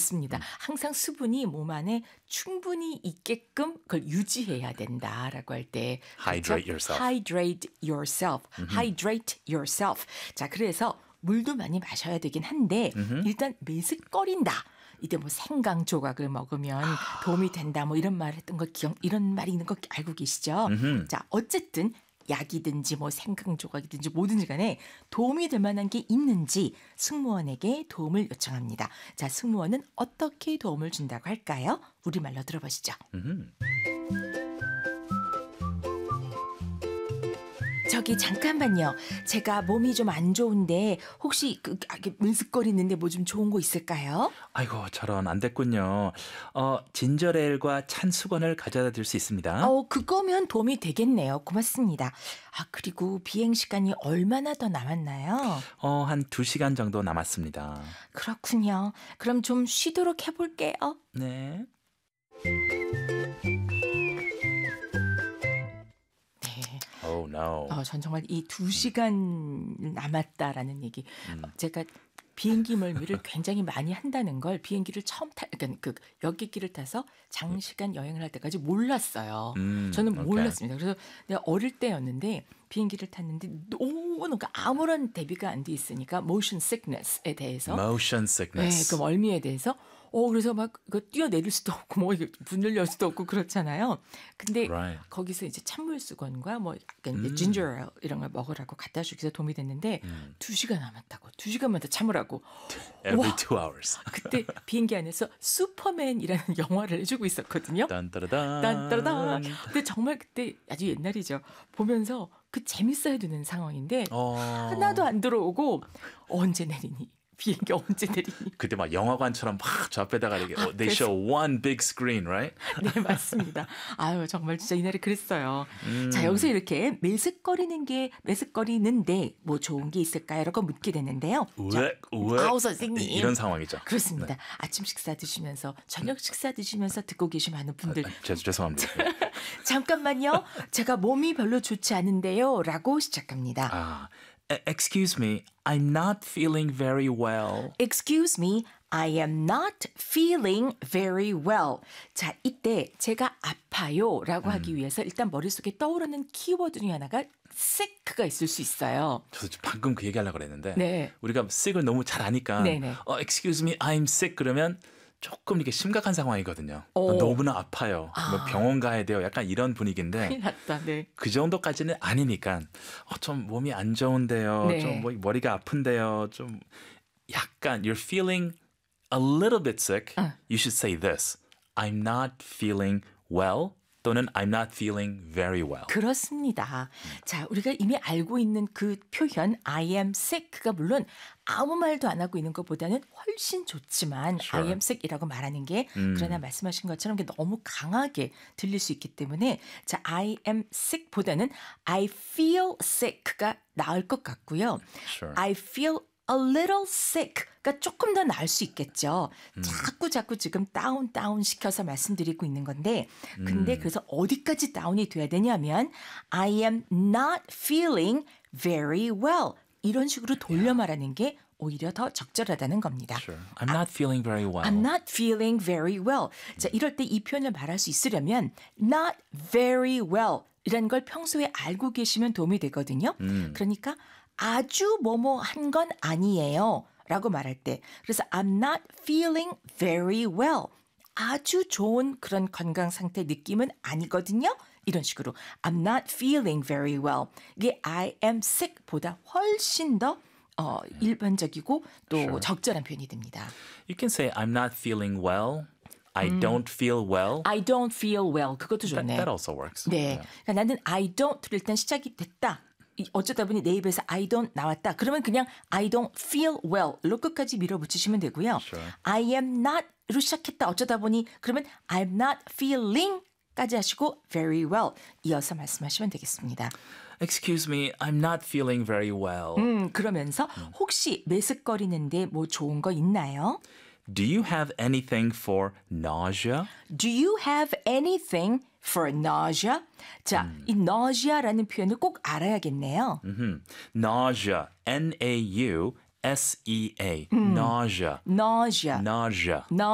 그렇습니다. 항상 수분이 몸 안에 충분히 있게끔 그걸 유지해야 된다라고 할 때 Hydrate yourself. Hydrate yourself. Hydrate yourself. 자, 그래서 물도 많이 마셔야 되긴 한데 일단 메스꺼린다. 이때 뭐 생강 조각을 먹으면 도움이 된다. 뭐 이런 말 했던 거 이런 말이 있는 거 알고 계시죠? 자, 어쨌든 약이든지 뭐 생강 조각이든지 뭐든지 간에 도움이 될 만한 게 있는지 승무원에게 도움을 요청합니다. 자, 승무원은 어떻게 도움을 준다고 할까요? 우리말로 들어보시죠. 저기 잠깐만요. 제가 몸이 좀 안 좋은데 혹시 물쓱거리는데 뭐 좀 좋은 거 있을까요? 아이고, 저런 안 됐군요. 진저레일과 찬 수건을 가져다 줄 수 있습니다. 그거면 도움이 되겠네요. 고맙습니다. 아, 그리고 비행 시간이 얼마나 더 남았나요? 한 2시간 정도 남았습니다. 그렇군요. 그럼 좀 쉬도록 해볼게요. 네. Oh no. 전 정말 이 2시간 남았다라는 얘기. 제가 비행기 멀미를 굉장히 많이 한다는 걸 비행기를 처음 그러니까 그 여객기를 타서 장시간 여행을 할 때까지 몰랐어요. 저는 몰랐습니다. 그래서 내가 어릴 때였는데 비행기를 탔는데 너무 그러니까 아무런 대비가 안 돼 있으니까 motion sickness에 대해서 Motion sickness. 그 멀미에 대해서 그래서 막 이거 뛰어내릴 수도 없고 뭐 문을 열 수도 없고 그렇잖아요. 근데 Right. 거기서 이제 찬물 수건과 뭐 약간 이제 진저에일 이런 걸 먹으라고 갖다 주기 위해서 도움이 됐는데 2시간 남았다고 2시간만 더 참으라고. Every 와, 2 hours. 그때 비행기 안에서 슈퍼맨이라는 영화를 해주고 있었거든요. 딴따라단. 딴따라단. 근데 정말 그때 아주 옛날이죠. 보면서 그 재밌어야 되는 상황인데 하나도 안 들어오고 언제 내리니? 비행기 언제 내리니? 그때 막 영화관처럼 막 저 앞에다가 이렇게 they show one big screen, right? 네, 맞습니다. 아유, 정말 진짜 이날에 그랬어요. 자, 여기서 이렇게 메스꺼리는데 뭐 좋은 게 있을까요? 라고 묻게 되는데요. 아우, 선생님. 이런 상황이죠. 그렇습니다. 네. 아침 식사 드시면서 저녁 식사 드시면서 듣고 계신 많은 분들. 죄송합니다. 잠깐만요. 제가 몸이 별로 좋지 않은데요. 라고 시작합니다. Excuse me, I'm not feeling very well. Excuse me, I am not feeling very well. 자, 이때 제가 아파요 라고 하기 위해서 일단 머릿속에 떠오르는 키워드 중에 하나가 sick가 있을 수 있어요. 저도 방금 그 얘기하려고 그랬는데 네. 우리가 sick을 너무 잘 아니까 excuse me, I'm sick 그러면 조금 이게 심각한 상황이거든요. 너무나 아파요. 뭐 병원 가야 돼요. 약간 이런 분위기인데 큰일 났다. 네. 그 정도까지는 아니니까 좀 몸이 안 좋은데요. 네. 좀 머리가 아픈데요. 좀 약간 you're feeling a little bit sick. You should say this. I'm not feeling well. 또는 I'm not feeling very well. 그렇습니다. 자, 우리가 이미 알고 있는 그 표현 I am sick가 물론 아무 말도 안 하고 있는 것보다는 훨씬 좋지만 Sure. I am sick이라고 말하는 게 그러나 말씀하신 것처럼 너무 강하게 들릴 수 있기 때문에 자, I am sick보다는 I feel sick가 나을 것 같고요. Sure. I feel a little sick가 조금 더 나을 수 있겠죠. 자꾸 지금 다운 시켜서 말씀드리고 있는 건데 근데 그래서 어디까지 다운이 돼야 되냐면 I am not feeling very well. 이런 식으로 돌려 말하는 게 오히려 더 적절하다는 겁니다. Sure. I'm not feeling very well. I'm not feeling very well. 자, 이럴 때 이 표현을 말할 수 있으려면 not very well 이라는 걸 평소에 알고 계시면 도움이 되거든요. 그러니까 아주 뭐뭐한 건 아니에요 라고 말할 때 그래서 I'm not feeling very well 아주 좋은 그런 건강 상태 느낌은 아니거든요. 이런 식으로 I'm not feeling very well 이게 I am sick보다 훨씬 더 일반적이고 또 Sure. 적절한 표현이 됩니다. You can say I'm not feeling well. I don't feel well. I don't feel well 그것도 좋네. That also works. 네, 그러니까 나는 I don't 일단 시작이 됐다. 어쩌다 보니 내 입에서 I don't 나왔다. 그러면 그냥 I don't feel well로 끝까지 밀어붙이시면 되고요. Sure. I am not로 시작했다. 어쩌다 보니 그러면 I'm not feeling까지 하시고 very well 이어서 말씀하시면 되겠습니다. Excuse me, I'm not feeling very well. 그러면서 혹시 메스꺼리는데 뭐 좋은 거 있나요? Do you have anything for nausea? Do you have anything for nausea? 자, 이 nausea라는 표현을 꼭 알아야겠네요. Nausea, N-A-U-S-E-A, nausea, nausea. nausea.